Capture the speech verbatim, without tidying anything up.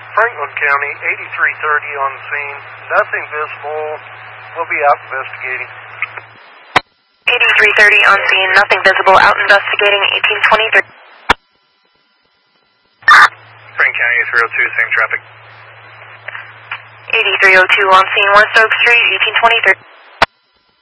Franklin County, eighty-three thirty on the scene. Nothing visible. We'll be out investigating. eighty-three thirty on scene. Nothing visible. Out investigating. eighteen twenty-three. Franklin County, three oh two, same traffic. eighty-three oh two on scene. West Oak Street, eighteen twenty-three.